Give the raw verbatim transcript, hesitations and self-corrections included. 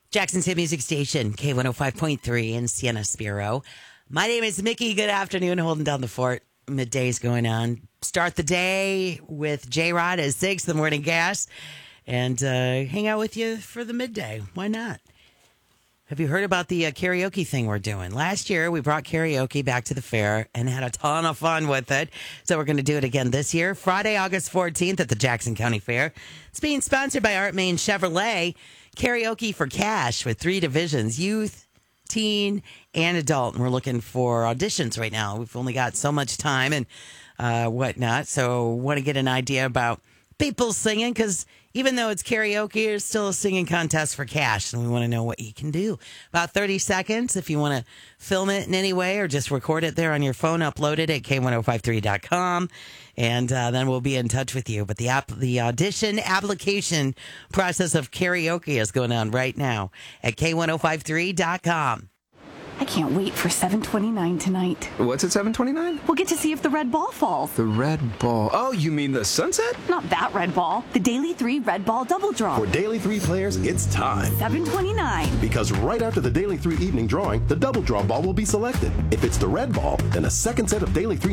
Jackson's Hit Music Station, K one oh five point three in Siena Spiro. My name is Mickey. Good afternoon, holding down the fort. Midday's going on. Start the day with J-Rod at six, the morning gas, and uh, hang out with you for the midday. Why not? Have you heard about the uh, karaoke thing we're doing? Last year, we brought karaoke back to the fair and had a ton of fun with it. So we're going to do it again this year, Friday, August fourteenth at the Jackson County Fair. It's being sponsored by Art Main Chevrolet. Karaoke for cash with three divisions, youth, teen, and adult. And we're looking for auditions right now. We've only got so much time and uh, whatnot. So want to get an idea about people singing, because even though it's karaoke, it's still a singing contest for cash, and we want to know what you can do. About thirty seconds if you want to film it in any way or just record it there on your phone, upload it at K one oh five three dot com, and uh, then we'll be in touch with you. But the app, the audition application process of karaoke is going on right now at K one oh five three dot com. I can't wait for seven twenty-nine tonight. What's at seven twenty-nine? We'll get to see if the red ball falls. The red ball. Oh, you mean the sunset? Not that red ball. The Daily three Red Ball Double Draw. For Daily three players, it's time. seven twenty-nine. Because right after the Daily three evening drawing, the double draw ball will be selected. If it's the red ball, then a second set of Daily three